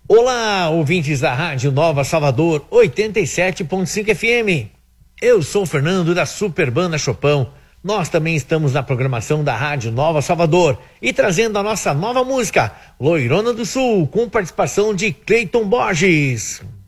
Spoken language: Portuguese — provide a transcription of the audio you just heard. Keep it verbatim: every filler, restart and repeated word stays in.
Olá, ouvintes da Rádio Nova Salvador, oitenta e sete ponto cinco F M. Eu sou o Fernando da Super Banda Chopão. Nós também estamos na programação da Rádio Nova Salvador e trazendo a nossa nova música, Loirona do Sul, com participação de Cleiton Borges.